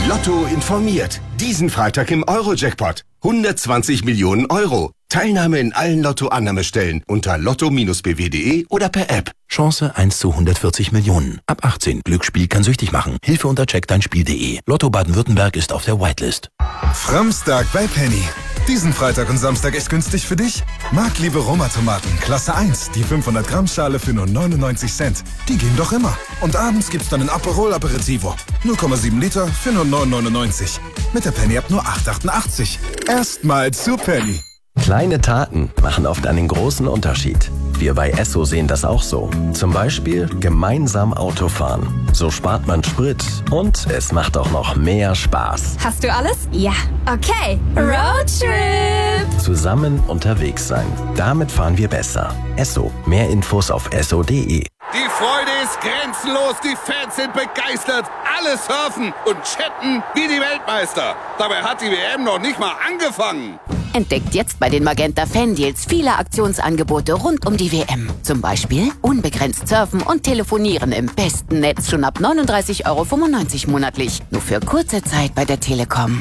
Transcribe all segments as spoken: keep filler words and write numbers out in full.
Lotto informiert. Diesen Freitag im Euro-Jackpot. hundertzwanzig Millionen Euro. Teilnahme in allen Lotto-Annahmestellen unter lotto Bindestrich b w punkt de oder per App. Chance eins zu hundertvierzig Millionen. Ab achtzehn. Glücksspiel kann süchtig machen. Hilfe unter check dein spiel punkt de. Lotto Baden-Württemberg ist auf der Whitelist. Framstag bei Penny. Diesen Freitag und Samstag echt günstig für dich? Marktliebe Roma-Tomaten, Klasse eins, die fünfhundert Gramm Schale für nur neunundneunzig Cent. Die gehen doch immer. Und abends gibt's dann ein Aperol Aperitivo. null Komma sieben Liter für nur neun neunundneunzig. Mit der Penny ab nur acht achtundachtzig. Erstmal zu Penny. Kleine Taten machen oft einen großen Unterschied. Wir bei Esso sehen das auch so. Zum Beispiel gemeinsam Autofahren. So spart man Sprit und es macht auch noch mehr Spaß. Hast du alles? Ja. Okay. Roadtrip! Zusammen unterwegs sein. Damit fahren wir besser. Esso. Mehr Infos auf esso punkt de. Die Freude ist grenzenlos, die Fans sind begeistert. Alle surfen und chatten wie die Weltmeister. Dabei hat die W M noch nicht mal angefangen. Entdeckt jetzt bei den Magenta Fan-Deals viele Aktionsangebote rund um die W M. Zum Beispiel unbegrenzt surfen und telefonieren im besten Netz schon ab neununddreißig Euro fünfundneunzig monatlich. Nur für kurze Zeit bei der Telekom.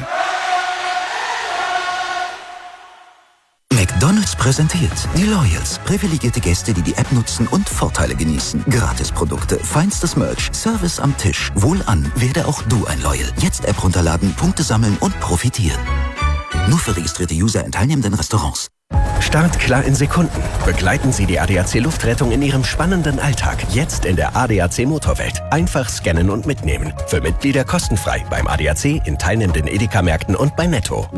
McDonald's präsentiert die Loyals. Privilegierte Gäste, die die App nutzen und Vorteile genießen. Gratisprodukte, feinstes Merch, Service am Tisch. Wohlan, werde auch du ein Loyal. Jetzt App runterladen, Punkte sammeln und profitieren. Nur für registrierte User in teilnehmenden Restaurants. Startklar in Sekunden. Begleiten Sie die A D A C Luftrettung in Ihrem spannenden Alltag. Jetzt in der A D A C Motorwelt. Einfach scannen und mitnehmen. Für Mitglieder kostenfrei beim A D A C, in teilnehmenden Edeka-Märkten und bei Netto.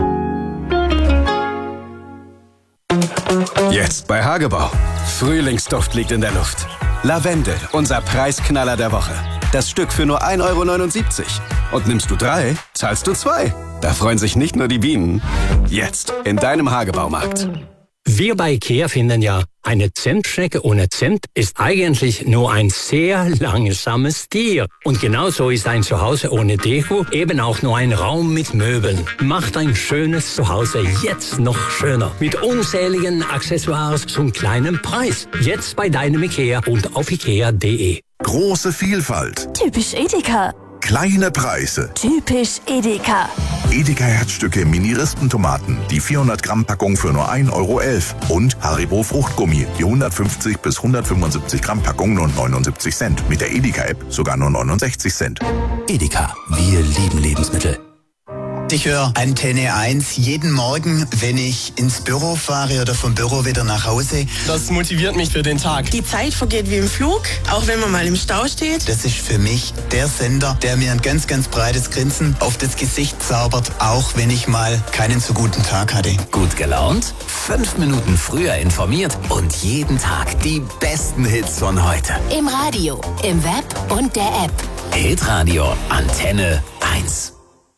Jetzt bei Hagebau. Frühlingsduft liegt in der Luft. Lavendel, unser Preisknaller der Woche. Das Stück für nur ein Euro neunundsiebzig. Und nimmst du drei, zahlst du zwei. Da freuen sich nicht nur die Bienen. Jetzt in deinem Hagebaumarkt. Wir bei IKEA finden ja, eine Zentschnecke ohne Zimt ist eigentlich nur ein sehr langsames Tier. Und genauso ist ein Zuhause ohne Deko eben auch nur ein Raum mit Möbeln. Macht ein schönes Zuhause jetzt noch schöner. Mit unzähligen Accessoires zum kleinen Preis. Jetzt bei deinem IKEA und auf ikea punkt de. Große Vielfalt. Typisch Edeka. Kleine Preise. Typisch Edeka. Edeka Herzstücke Mini-Rispentomaten. Die vierhundert Gramm Packung für nur ein Euro elf. Und Haribo Fruchtgummi. Die hundertfünfzig bis hundertfünfundsiebzig Gramm Packung nur neunundsiebzig Cent. Mit der Edeka-App sogar nur neunundsechzig Cent. Edeka, wir lieben Lebensmittel. Ich höre Antenne eins jeden Morgen, wenn ich ins Büro fahre oder vom Büro wieder nach Hause. Das motiviert mich für den Tag. Die Zeit vergeht wie im Flug, auch wenn man mal im Stau steht. Das ist für mich der Sender, der mir ein ganz, ganz breites Grinsen auf das Gesicht zaubert, auch wenn ich mal keinen so guten Tag hatte. Gut gelaunt? Fünf Minuten früher informiert und jeden Tag die besten Hits von heute. Im Radio, im Web und der App. Hitradio Antenne eins.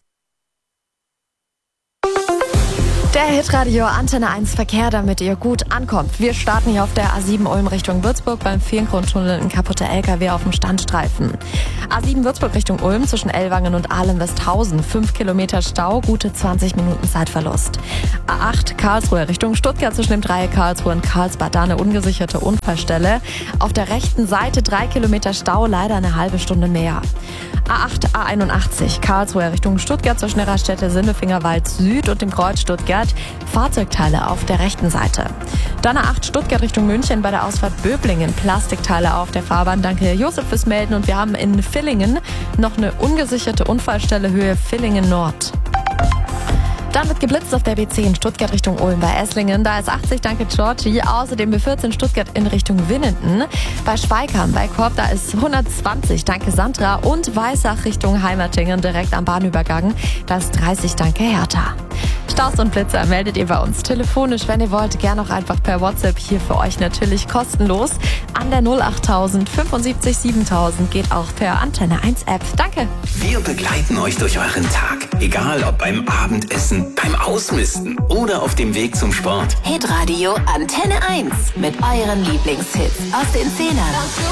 Der Hitradio Antenne eins Verkehr, damit ihr gut ankommt. Wir starten hier auf der A sieben Ulm Richtung Würzburg beim Vierengrundtunnel, ein kaputter L K W auf dem Standstreifen. A sieben Würzburg Richtung Ulm zwischen Ellwangen und Ahlen-Westhausen. fünf Kilometer Stau, gute zwanzig Minuten Zeitverlust. A acht Karlsruhe Richtung Stuttgart zwischen dem Dreieck Karlsruhe und Karlsbad. Da eine ungesicherte Unfallstelle. Auf der rechten Seite drei Kilometer Stau, leider eine halbe Stunde mehr. A acht A einundachtzig Karlsruhe Richtung Stuttgart zwischen der Raststätte Sindelfingerwald Süd und dem Kreuz Stuttgart. Fahrzeugteile auf der rechten Seite. Dann A acht Stuttgart Richtung München bei der Ausfahrt Böblingen. Plastikteile auf der Fahrbahn. Danke Josef fürs Melden. Und wir haben in Villingen noch eine ungesicherte Unfallstelle Höhe Villingen Nord. Dann wird geblitzt auf der B zehn Stuttgart Richtung Ulm bei Esslingen. Da ist achtzig, danke Georgie. Außerdem B vierzehn Stuttgart in Richtung Winnenden. Bei Schweikam bei Korb, da ist hundertzwanzig, danke Sandra. Und Weissach Richtung Heimatingen direkt am Bahnübergang. Da ist dreißig, danke Hertha. Staus und Blitzer meldet ihr bei uns telefonisch, wenn ihr wollt, gerne auch einfach per WhatsApp, hier für euch natürlich kostenlos. An der null achttausend fünfundsiebzig siebentausend geht auch per Antenne eins App. Danke. Wir begleiten euch durch euren Tag. Egal ob beim Abendessen, beim Ausmisten oder auf dem Weg zum Sport. Hitradio Antenne eins mit euren Lieblingshits aus den Zehner.